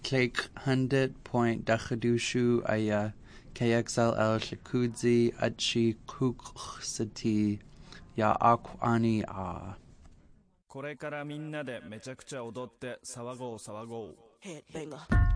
Clake Hundred Point Dachadushu Aya KXLL Shakudzi Achi Kuksati Ya Akwani A これからみんなでめちゃくちゃ踊って騒ごう騒ごう。 Headbanger.